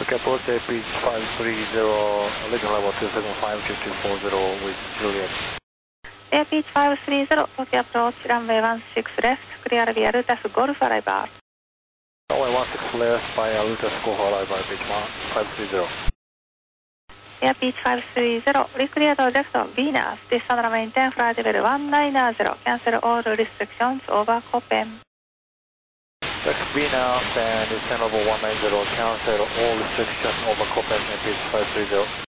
Okay, approach beach 530, leading level 275-2240 with Juliet. Air Beach 530, Tokyo approach runway 16 left, clear via Lutas Golf arrival. Runway 16 left by Lutas Golf arrival, beach 530. Air Beach 530, recleared left on Venus, descend runway 10, flight level 190, cancel all restrictions over Copen. Left Venus and descend level 190, cancel all restrictions over Copen, Air Beach 530.